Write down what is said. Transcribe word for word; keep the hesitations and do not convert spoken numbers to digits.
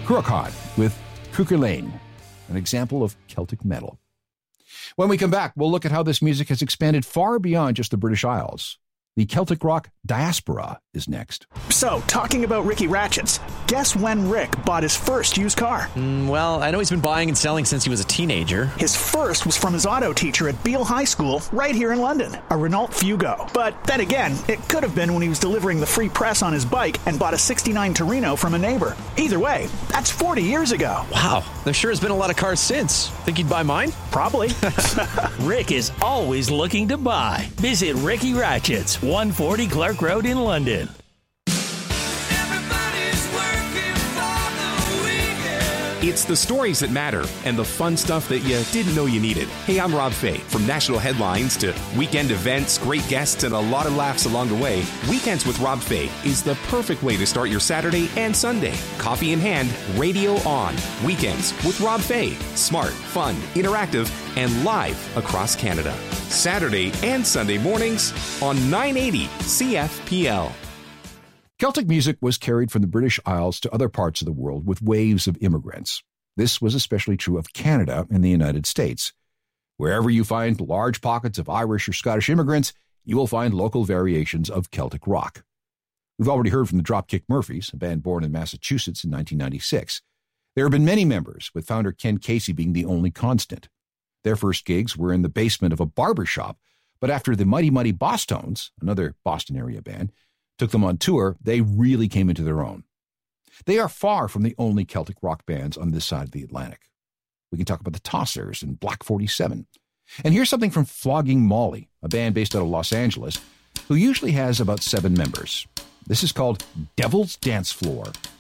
Cruachan with Cuchulainn, an example of Celtic metal. When we come back, we'll look at how this music has expanded far beyond just the British Isles. The Celtic rock diaspora is next. So, talking about Ricky Ratchets, guess when Rick bought his first used car? Mm, well, I know he's been buying and selling since he was a teenager. His first was from his auto teacher at Beale High School, right here in London, a Renault Fugo. But then again, it could have been when he was delivering the free press on his bike and bought a sixty-nine Torino from a neighbor. Either way, that's forty years ago. Wow, there sure has been a lot of cars since. Think he'd buy mine? Probably. Rick is always looking to buy. Visit Ricky Ratchets, one forty Clark Road in London. It's the stories that matter and the fun stuff that you didn't know you needed. Hey, I'm Rob Fay. From national headlines to weekend events, great guests, and a lot of laughs along the way, Weekends with Rob Fay is the perfect way to start your Saturday and Sunday. Coffee in hand, radio on. Weekends with Rob Fay. Smart, fun, interactive, and live across Canada. Saturday and Sunday mornings on nine eighty C F P L. Celtic music was carried from the British Isles to other parts of the world with waves of immigrants. This was especially true of Canada and the United States. Wherever you find large pockets of Irish or Scottish immigrants, you will find local variations of Celtic rock. We've already heard from the Dropkick Murphys, a band born in Massachusetts in nineteen ninety-six. There have been many members, with founder Ken Casey being the only constant. Their first gigs were in the basement of a barber shop, but after the Mighty Mighty Bosstones, another Boston area band, took them on tour, they really came into their own. They are far from the only Celtic rock bands on this side of the Atlantic. We can talk about the Tossers and Black forty-seven. And here's something from Flogging Molly, a band based out of Los Angeles, who usually has about seven members. This is called Devil's Dance Floor.